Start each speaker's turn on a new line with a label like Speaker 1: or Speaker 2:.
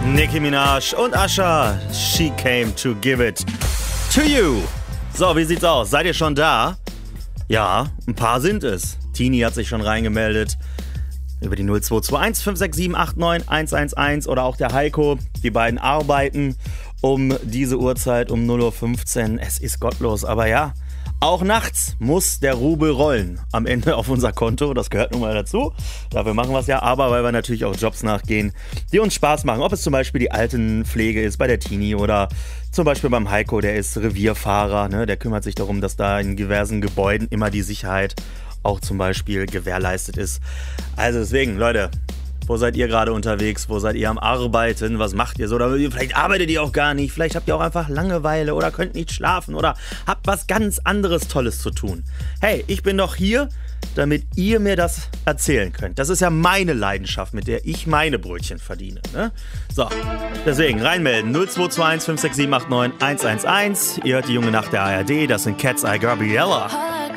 Speaker 1: Nicki Minaj und Usher, She Came to Give It to You. So, wie sieht's aus? Seid ihr schon da? Ja, ein paar sind es. Tini hat sich schon reingemeldet. Über die 0221 567 89 111 oder auch der Heiko. Die beiden arbeiten um diese Uhrzeit um 0:15 Uhr. Es ist gottlos, aber ja, auch nachts muss der Rubel rollen am Ende auf unser Konto. Das gehört nun mal dazu. Dafür machen wir es ja, aber weil wir natürlich auch Jobs nachgehen, die uns Spaß machen. Ob es zum Beispiel die Altenpflege ist bei der Tini oder zum Beispiel beim Heiko, der ist Revierfahrer. Ne? Der kümmert sich darum, dass da in diversen Gebäuden immer die Sicherheit auch zum Beispiel gewährleistet ist. Also deswegen, Leute, wo seid ihr gerade unterwegs? Wo seid ihr am Arbeiten? Was macht ihr so? Oder vielleicht arbeitet ihr auch gar nicht. Vielleicht habt ihr auch einfach Langeweile oder könnt nicht schlafen oder habt was ganz anderes Tolles zu tun. Hey, ich bin doch hier, damit ihr mir das erzählen könnt. Das ist ja meine Leidenschaft, mit der ich meine Brötchen verdiene. Ne? So, deswegen reinmelden. 0221 567 89 111. Ihr hört die junge Nacht der ARD. Das sind Cat's Eye Gabriella.